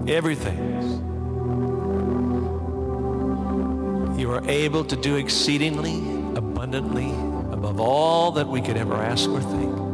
everything. You are able to do exceedingly, abundantly, above all that we could ever ask or think.